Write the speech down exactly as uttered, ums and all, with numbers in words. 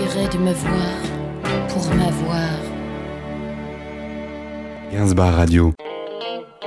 suffirait de me voir pour m'avoir. Gainsbourg Radio.